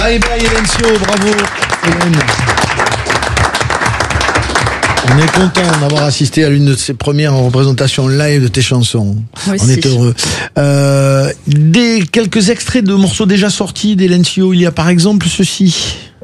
Bye bye Elencio, bravo Hélène. On est content d'avoir assisté à l'une de ces premières représentations live de tes chansons. Moi On aussi. est heureux. Quelques extraits de morceaux déjà sortis d'Elencio, il y a par exemple ceci.